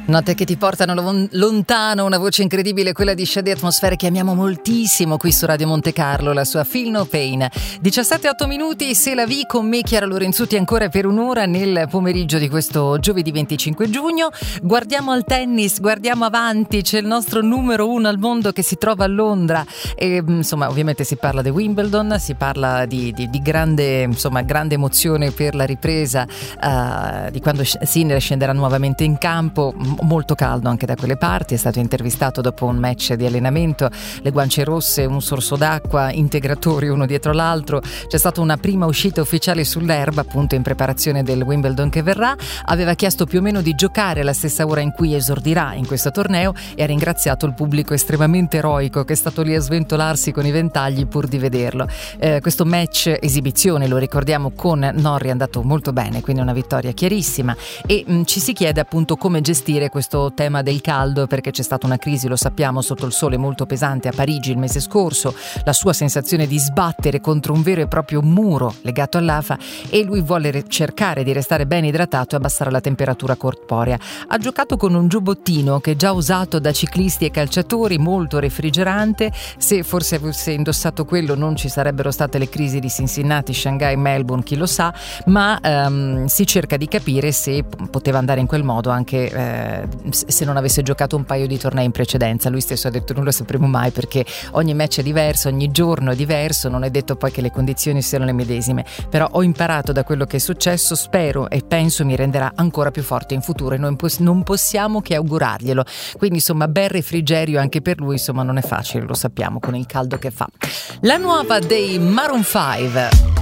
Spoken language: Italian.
Note che ti portano lontano, una voce incredibile, quella di Shady Atmosfere, che amiamo moltissimo qui su Radio Monte Carlo, la sua Feel No Pain. 17:08 minuti, Se la vi con me, Chiara Lorenzutti, ancora per un'ora nel pomeriggio di questo giovedì 25 giugno. Guardiamo al tennis, guardiamo avanti, c'è il nostro numero uno al mondo che si trova a Londra e insomma ovviamente si parla di Wimbledon, si parla di grande emozione per la ripresa di quando Sinner scenderà nuovamente in campo. Molto caldo anche da quelle parti, è stato intervistato dopo un match di allenamento, le guance rosse, un sorso d'acqua, integratori uno dietro l'altro. C'è stata una prima uscita ufficiale sull'erba appunto in preparazione del Wimbledon che verrà. Aveva chiesto più o meno di giocare alla stessa ora in cui esordirà in questo torneo e ha ringraziato il pubblico estremamente eroico che è stato lì a sventolarsi con i ventagli pur di vederlo. Questo match esibizione, lo ricordiamo, con Norrie è andato molto bene, quindi una vittoria chiarissima e ci si chiede appunto come gestire questo tema del caldo, perché c'è stata una crisi, lo sappiamo, sotto il sole molto pesante a Parigi il mese scorso, la sua sensazione di sbattere contro un vero e proprio muro legato all'afa e lui vuole cercare di restare ben idratato e abbassare la temperatura corporea. Ha giocato con un giubbottino che è già usato da ciclisti e calciatori, molto refrigerante. Se forse avesse indossato quello non ci sarebbero state le crisi di Cincinnati, Shanghai, Melbourne, chi lo sa, ma si cerca di capire se poteva andare in quel modo anche se non avesse giocato un paio di tornei in precedenza. Lui stesso ha detto non lo sapremo mai, perché ogni match è diverso, ogni giorno è diverso, non è detto poi che le condizioni siano le medesime, però ho imparato da quello che è successo, spero e penso mi renderà ancora più forte in futuro e noi non possiamo che augurarglielo. Quindi insomma bel refrigerio anche per lui, insomma non è facile, lo sappiamo con il caldo che fa. La nuova dei Maroon 5.